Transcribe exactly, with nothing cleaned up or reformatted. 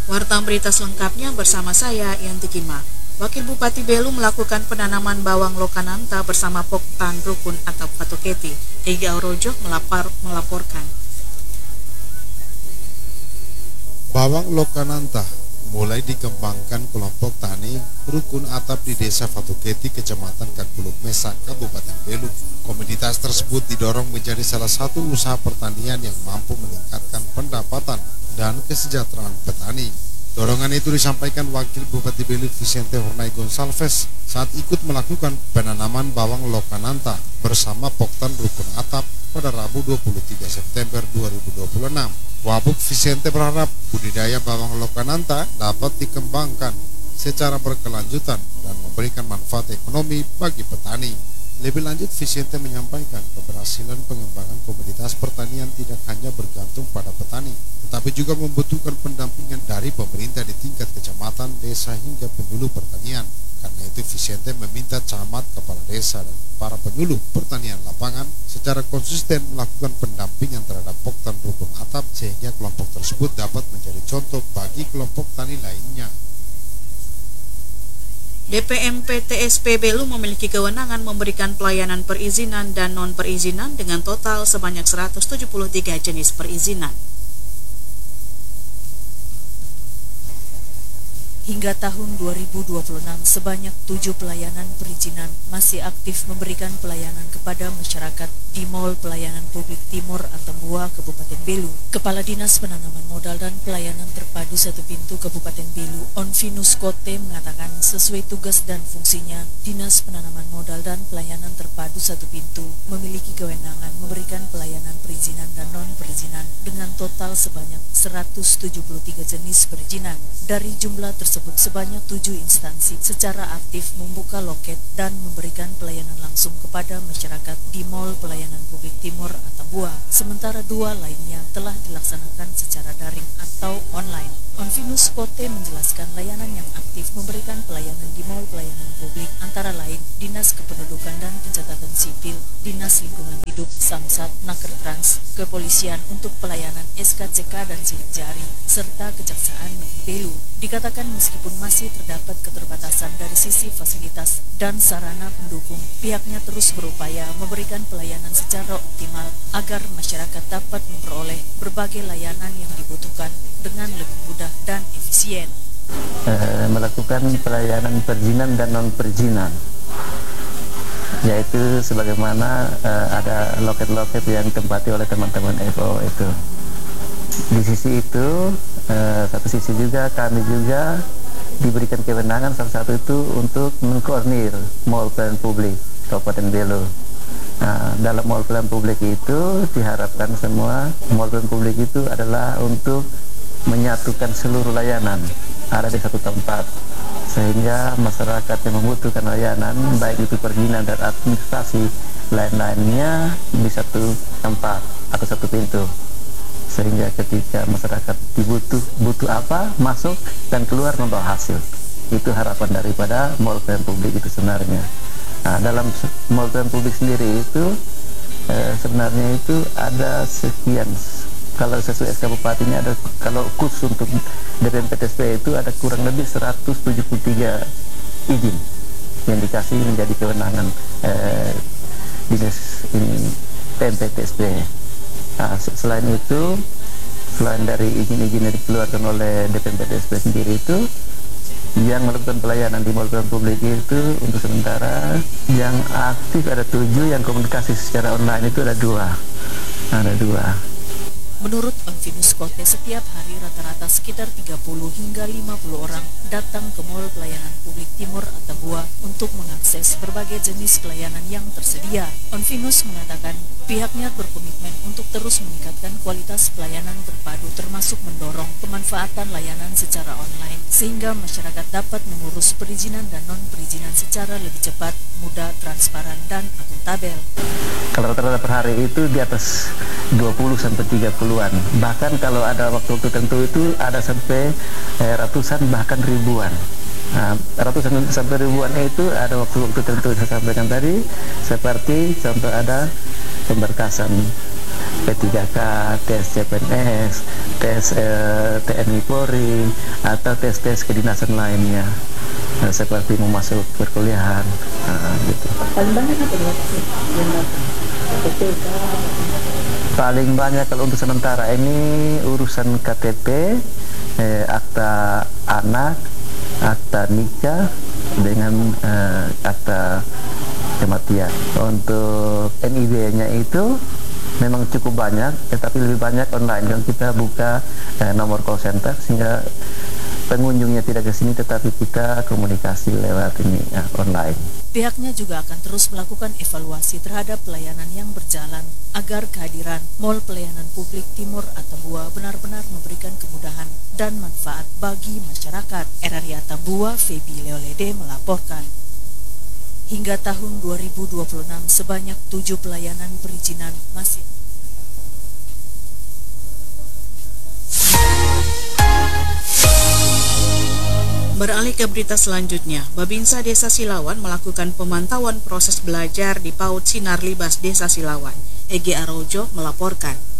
Warta berita selengkapnya bersama saya, Yanti Kima. Wakil Bupati Belu melakukan penanaman bawang lokananta bersama Poktan Rukun atau Patoketi. Egi Aurojo melapor, melaporkan. Bawang lokananta mulai dikembangkan kelompok tani Rukun Atap di Desa Fatoketi, Kecamatan Kakbuluk Mesa, Kabupaten Belu. Komoditas tersebut didorong menjadi salah satu usaha pertanian yang mampu meningkatkan pendapatan dan kesejahteraan petani. Dorongan itu disampaikan Wakil Bupati Belu Vicente Hornay Gonsalves saat ikut melakukan penanaman bawang lokananta bersama Poktan Rukun Atap pada Rabu dua puluh tiga September dua ribu dua puluh enam. Wabuk Vicente berharap budidaya bawang lokananta dapat dikembangkan secara berkelanjutan dan memberikan manfaat ekonomi bagi petani. Lebih lanjut, Vicente menyampaikan keberhasilan pengembangan komoditas pertanian tidak hanya bergantung pada petani, tetapi juga membutuhkan pendampingan dari pemerintah di tingkat kecamatan, desa hingga penyuluh pertanian. Karena itu Vicente meminta camat, kepala desa, dan para penyuluh pertanian lapangan secara konsisten melakukan pendampingan terhadap Poktan Rukun Atap sehingga kelompok tersebut dapat menjadi contoh bagi kelompok tani lainnya. D P M P T S P Belu memiliki kewenangan memberikan pelayanan perizinan dan non-perizinan dengan total sebanyak seratus tujuh puluh tiga jenis perizinan. Hingga tahun dua ribu dua puluh enam, sebanyak tujuh pelayanan perizinan masih aktif memberikan pelayanan kepada masyarakat di Mall Pelayanan Publik Timur Atambua, Kabupaten Belu. Kepala Dinas Penanaman Modal dan Pelayanan Terpadu Satu Pintu Kabupaten Belu, Onfinus Kote, mengatakan sesuai tugas dan fungsinya, Dinas Penanaman Modal dan Pelayanan Terpadu Satu Pintu memiliki kewenangan memberikan pelayanan perizinan dan non-perizinan dengan total sebanyak seratus tujuh puluh tiga jenis perizinan. Dari jumlah tersebut, sebanyak tujuh instansi secara aktif membuka loket dan memberikan pelayanan langsung kepada masyarakat di Mall Pelayanan Publik Timur Atambua, sementara dua lainnya telah dilaksanakan secara daring atau online. Onfinus Kote menjelaskan layanan yang aktif memberikan pelayanan di Mall Pelayanan Publik antara lain Dinas Kependudukan dan Pencatatan Sipil, Dinas Lingkungan Hidup, Samsat, Nakertrans, Kepolisian untuk pelayanan S K C K dan sidik jari, serta Kejaksaan Negeri Belu. Dikatakan meskipun masih terdapat keterbatasan dari sisi fasilitas dan sarana pendukung, pihaknya terus berupaya memberikan pelayanan secara optimal agar masyarakat dapat memperoleh berbagai layanan yang dibutuhkan dengan lebih mudah dan efisien. Eh, melakukan pelayanan perizinan dan non-perizinan, yaitu sebagaimana eh, ada loket-loket yang ditempati oleh teman-teman F O itu. Di sisi itu, eh, satu sisi juga kami juga diberikan kewenangan salah satu itu untuk mengkoordinir Mall Pelayanan Publik Kabupaten Belu. Nah, dalam Mall Pelayanan Publik itu diharapkan semua Mall Pelayanan Publik itu adalah untuk menyatukan seluruh layanan ada di satu tempat, sehingga masyarakat yang membutuhkan layanan baik itu perizinan dan administrasi lain-lainnya di satu tempat atau satu pintu, sehingga ketika masyarakat dibutuh butuh apa masuk dan keluar membawa hasil. Itu harapan daripada Mall Pelayanan Publik itu sebenarnya. Nah, dalam Mall Pelayanan Publik sendiri itu eh, sebenarnya itu ada sekian. Kalau sesuai S K Bupati ini ada, kalau khusus untuk D P M P T S P itu ada kurang lebih seratus tujuh puluh tiga izin yang dikasih menjadi kewenangan eh, dinas ini P M P T S P. Nah, selain itu, selain dari izin-izin yang dikeluarkan oleh D P M P T S P sendiri itu, yang melakukan pelayanan di Mall Pelayanan Publik itu untuk sementara yang aktif ada tujuh, yang komunikasi secara online itu ada dua, ada dua. Menurut Onfinus Kote, setiap hari rata-rata sekitar tiga puluh hingga lima puluh orang datang ke Mall Pelayanan Publik Timur Atambua untuk mengakses berbagai jenis pelayanan yang tersedia. Onfinus mengatakan pihaknya berkomitmen untuk terus meningkatkan kualitas pelayanan terpadu, termasuk mendorong pemanfaatan layanan secara online sehingga masyarakat dapat mengurus perizinan dan non-perizinan secara lebih cepat, mudah, transparan, dan akuntabel. Kalau rata-rata per hari itu di atas dua puluh sampai tiga puluhan. Bahkan kalau ada waktu-waktu tertentu itu ada sampai eh, ratusan bahkan ribuan. Nah, ratusan sampai ribuan itu ada waktu-waktu tertentu saya sampaikan tadi, seperti contoh ada pemberkasan P tiga K, tes C P N S, tes eh, T N I Polri, atau tes-tes kedinasan lainnya, eh, seperti mau masuk perkuliahan, nah, gitu. Paling banyak apa yang datang? K T P kah? Paling banyak kalau untuk sementara ini urusan K T P, eh, akta anak, akta nikah, dengan eh, akta kematian. Untuk N I B-nya itu memang cukup banyak, tetapi lebih banyak online. Kalau kita buka eh, nomor call center, sehingga pengunjungnya tidak ke sini, tetapi kita komunikasi lewat ini ya, online. Pihaknya juga akan terus melakukan evaluasi terhadap pelayanan yang berjalan agar kehadiran Mall Pelayanan Publik Timur Atambua benar-benar memberikan kemudahan dan manfaat bagi masyarakat. R R I Atambua, Febi Leolede melaporkan. Hingga tahun dua ribu dua puluh enam sebanyak tujuh pelayanan perizinan masih Beralih ke berita selanjutnya, Babinsa Desa Silawan melakukan pemantauan proses belajar di PAUD Sinar Libas Desa Silawan. Egi Arojo melaporkan.